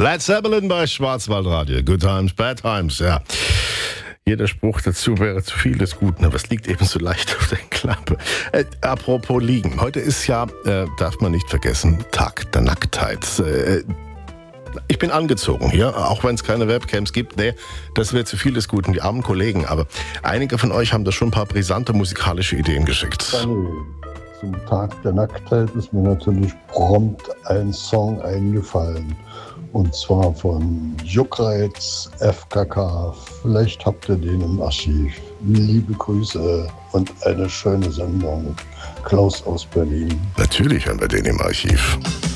Led Zeppelin bei Schwarzwaldradio. Good Times, Bad Times, ja. Jeder Spruch dazu wäre zu viel des Guten, aber es liegt eben so leicht auf der Klappe. Apropos liegen. Heute ist ja, darf man nicht vergessen, Tag der Nacktheit. Ich bin angezogen hier, auch wenn es keine Webcams gibt. Nee, das wäre zu viel des Guten, die armen Kollegen. Aber einige von euch haben da schon ein paar brisante musikalische Ideen geschickt. Zum Tag der Nacktheit ist mir natürlich prompt ein Song eingefallen. Und zwar von Juckreiz FKK. Vielleicht habt ihr den im Archiv. Liebe Grüße und eine schöne Sendung. Klaus aus Berlin. Natürlich haben wir den im Archiv.